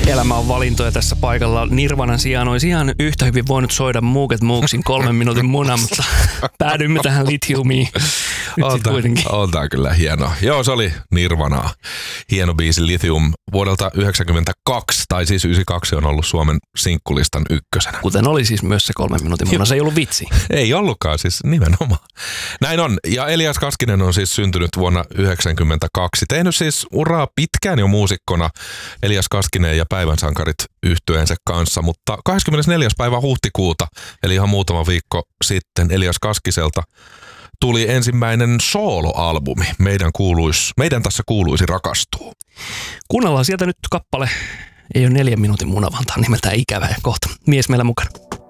Elämä on valintoja tässä paikalla. Nirvanan sijaan olisi ihan yhtä hyvin voinut soida Muuket Muuksin 3 minuutin muna, mutta päädyimme tähän Lithiumiin. On tää kyllä hieno. Joo, se oli Nirvanaa. Hieno biisi Lithium vuodelta 1992, tai siis 92 on ollut Suomen sinkkulistan ykkösenä. Kuten oli siis myös se 3 minuutin muna, se ei ollut vitsi. Ei ollutkaan, siis nimenomaan. Näin on. Ja Elias Kaskinen on siis syntynyt vuonna 1992. Tehnyt siis uraa pitkään jo muusikkona Elias Kaskinen ja Päivän sankarit yhtyeensä kanssa, mutta 24. päivä huhtikuuta, eli ihan muutama viikko sitten Elias Kaskiselta tuli ensimmäinen soloalbumi. Meidän tässä kuuluisi rakastua. Kuunnellaan sieltä nyt kappale. Ei ole 4 minuutin muna, vaan tämä on nimeltään Ikävä ja kohta mies meillä mukana.